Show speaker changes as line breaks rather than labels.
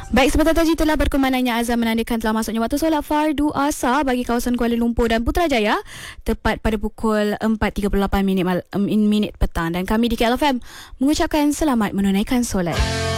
Baik, sebentar tadi telah berkumandangnya azan menandakan telah masuknya waktu solat fardu asar bagi kawasan Kuala Lumpur dan Putrajaya tepat pada pukul 4.38 minit petang, dan kami di KLFM mengucapkan selamat menunaikan solat.